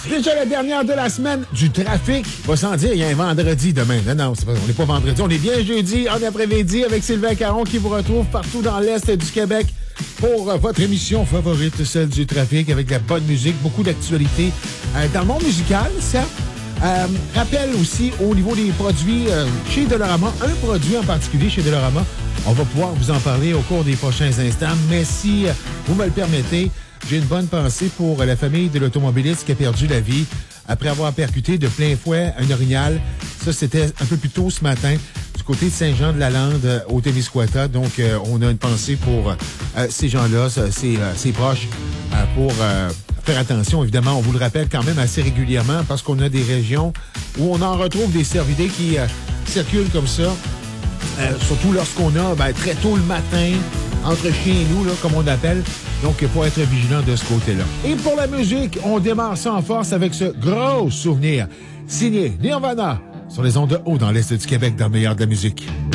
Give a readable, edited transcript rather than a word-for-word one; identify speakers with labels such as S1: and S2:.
S1: Déjà la dernière de la semaine du trafic. Pas sans dire, il y a un vendredi demain. Non, on n'est pas vendredi. On est bien jeudi en après-midi avec Sylvain Caron qui vous retrouve partout dans l'Est du Québec pour votre émission favorite, celle du trafic, avec de la bonne musique, beaucoup d'actualités dans le monde musical, certes. Rappel aussi au niveau des produits chez Dollarama, un produit en particulier chez Dollarama. On va pouvoir vous en parler au cours des prochains instants, mais si vous me le permettez, j'ai une bonne pensée pour la famille de l'automobiliste qui a perdu la vie après avoir percuté de plein fouet un orignal. Ça, c'était un peu plus tôt ce matin du côté de Saint-Jean-de-la-Lande au Témiscouata. Donc, on a une pensée pour ces gens-là, ces proches, pour faire attention. Évidemment, on vous le rappelle quand même assez régulièrement parce qu'on a des régions où on en retrouve des cervidés qui circulent comme ça. Surtout lorsqu'on a très tôt le matin, entre chien et loup, là, comme on appelle. Donc, il faut être vigilant de ce côté-là. Et pour la musique, on démarre ça en force avec ce gros souvenir signé Nirvana sur les ondes de haut dans l'Est du Québec dans le meilleur de la musique.